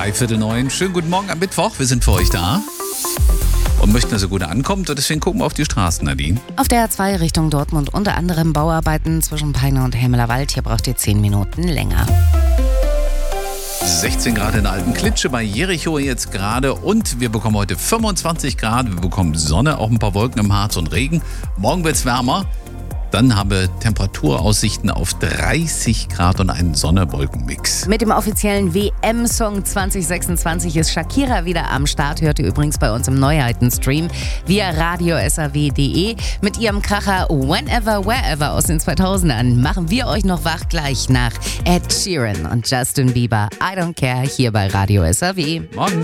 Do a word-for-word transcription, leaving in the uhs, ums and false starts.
Dreiviertel neun. Schönen guten Morgen am Mittwoch. Wir sind für euch da und möchten, dass ihr gut ankommt. Und deswegen gucken wir auf die Straßen, Nadine. Auf der A zwei Richtung Dortmund unter anderem Bauarbeiten zwischen Peine und Helmeler Wald. Hier braucht ihr zehn Minuten länger. sechzehn Grad in der Alten Klitsche bei Jericho jetzt gerade. Und wir bekommen heute fünfundzwanzig Grad. Wir bekommen Sonne, auch ein paar Wolken im Harz und Regen. Morgen wird es wärmer. Dann haben wir Temperaturaussichten auf dreißig Grad und einen Sonne-Wolken-Mix. Mit dem offiziellen W M-Song zwanzig sechsundzwanzig ist Shakira wieder am Start. Hört ihr übrigens bei uns im Neuheiten-Stream via radio s a w punkt d e. Mit ihrem Kracher Whenever, Wherever aus den zweitausendern machen wir euch noch wach gleich nach Ed Sheeran und Justin Bieber. I Don't Care hier bei Radio S A W. Morgen.